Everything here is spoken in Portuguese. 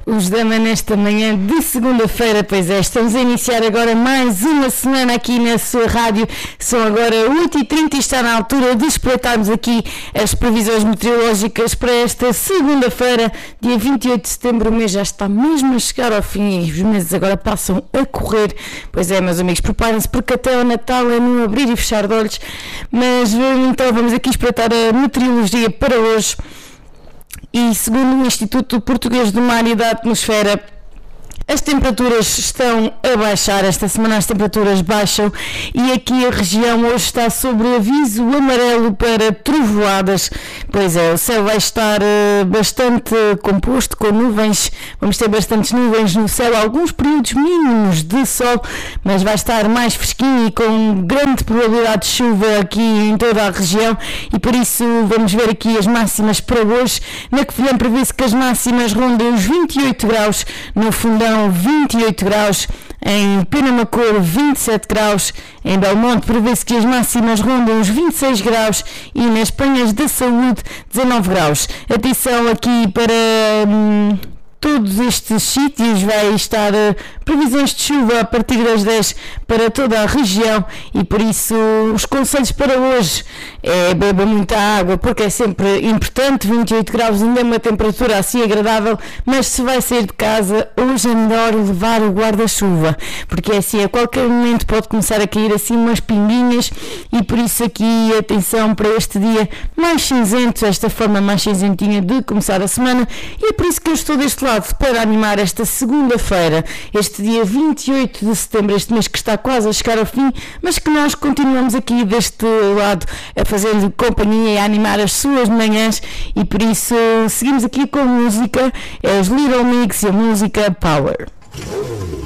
Os Dama nesta manhã de segunda-feira, pois é, estamos a iniciar agora mais uma semana aqui na sua rádio. São agora 8h30 e está na altura de espreitarmos aqui as previsões meteorológicas para esta segunda-feira, dia 28 de setembro. O mês já está mesmo a chegar ao fim e os meses agora passam a correr. Pois é, meus amigos, preparem-se porque até ao Natal é num abrir e fechar de olhos. Mas então vamos aqui espreitar a meteorologia para hoje. E segundo o Instituto Português do Mar e da Atmosfera, as temperaturas estão a baixar. Esta semana as temperaturas baixam e aqui a região hoje está sob aviso amarelo para trovoadas. Pois é, o céu vai estar bastante composto com nuvens. Vamos ter bastantes nuvens no céu, alguns períodos mínimos de sol, mas vai estar mais fresquinho e com grande probabilidade de chuva aqui em toda a região. E por isso vamos ver aqui as máximas para hoje. Na Covilhã prevê-se que as máximas rondem os 28 graus, no Fundão 28 graus, em Penamacor 27 graus, em Belmonte prevê-se que as máximas rondam os 26 graus e nas Penhas da Saúde 19 graus. Atenção aqui para todos estes sítios, vai estar previsões de chuva a partir das 10 para toda a região e por isso os conselhos para hoje é beber muita água porque é sempre importante. 28 graus ainda é uma temperatura assim agradável, mas se vai sair de casa hoje é melhor levar o guarda-chuva porque assim a qualquer momento pode começar a cair assim umas pinguinhas e por isso aqui atenção para este dia mais cinzento, esta forma mais cinzentinha de começar a semana, e é por isso que eu estou deste lado para animar esta segunda-feira, este dia 28 de setembro, este mês que está quase a chegar ao fim, mas que nós continuamos aqui deste lado a fazer-lhe companhia e a animar as suas manhãs e por isso seguimos aqui com a música, é os Little Mix e a música Power.